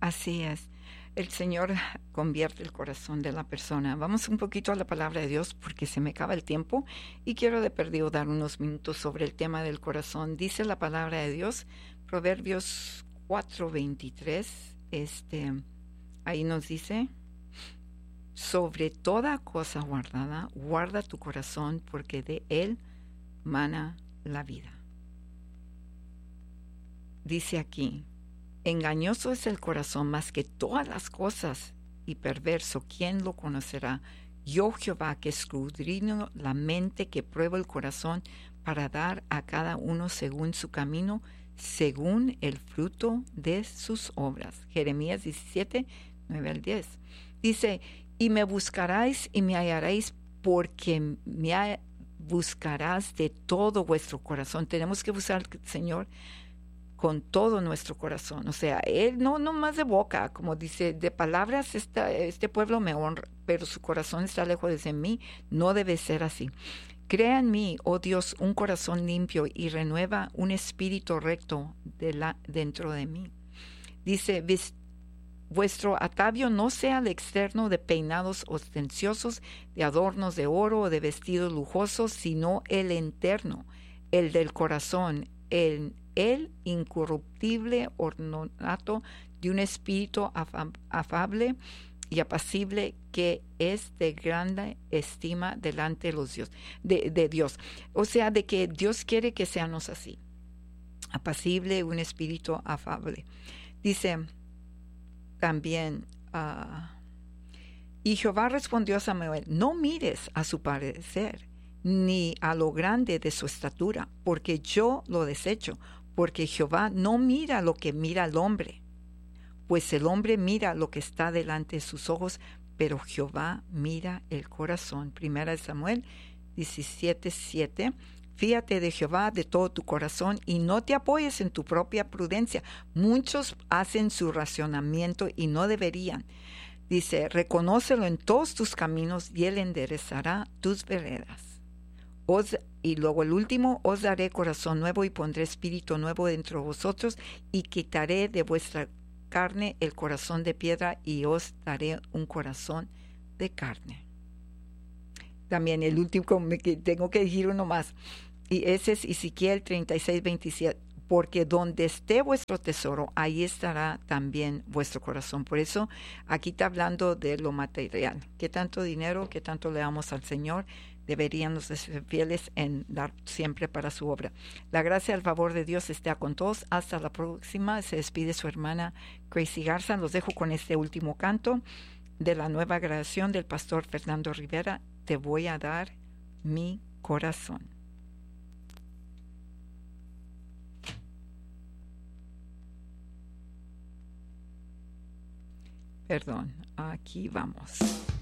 Así es. El Señor convierte el corazón de la persona. Vamos un poquito a la palabra de Dios porque se me acaba el tiempo y quiero de perdido dar unos minutos sobre el tema del corazón. Dice la palabra de Dios, Proverbios 4:23, ahí nos dice, sobre toda cosa guardada, guarda tu corazón porque de él mana la vida. Dice aquí, engañoso es el corazón más que todas las cosas y perverso, ¿quién lo conocerá? Yo, Jehová, que escudriño la mente, que pruebo el corazón para dar a cada uno según su camino, según el fruto de sus obras. Jeremías 17, 9 al 10. Dice, y me buscaráis y me hallaréis porque buscarás de todo vuestro corazón. Tenemos que buscar al Señor con todo nuestro corazón. O sea, Él no más de boca, como dice, de palabras este pueblo me honra, pero su corazón está lejos de mí. No debe ser así. Crea en mí, oh Dios, un corazón limpio y renueva un espíritu recto dentro de mí. Dice, vuestro atavio no sea el externo de peinados ostenciosos, de adornos de oro o de vestidos lujosos, sino el interno, el del corazón, el incorruptible ornato de un espíritu afable y apacible, que es de grande estima delante de los de Dios. O sea, de que Dios quiere que seamos así, apacible, un espíritu afable. Dice también, y Jehová respondió a Samuel, no mires a su parecer, ni a lo grande de su estatura, porque yo lo desecho, porque Jehová no mira lo que mira el hombre, pues el hombre mira lo que está delante de sus ojos, pero Jehová mira el corazón. Primera de Samuel 17:7. Fíate de Jehová de todo tu corazón y no te apoyes en tu propia prudencia. Muchos hacen su razonamiento y no deberían. Dice, reconócelo en todos tus caminos y él enderezará tus veredas. Y luego el último, os daré corazón nuevo y pondré espíritu nuevo dentro de vosotros y quitaré de vuestra carne el corazón de piedra y os daré un corazón de carne. También el último, tengo que decir uno más, y ese es Ezequiel 36:27, porque donde esté vuestro tesoro, ahí estará también vuestro corazón. Por eso aquí está hablando de lo material. ¿Qué tanto dinero, qué tanto le damos al Señor? Deberíamos ser fieles en dar siempre para su obra. La gracia y el favor de Dios esté con todos. Hasta la próxima. Se despide su hermana Gracie Garza. Los dejo con este último canto de la nueva grabación del pastor Fernando Rivera. Te voy a dar mi corazón. Perdón, aquí vamos.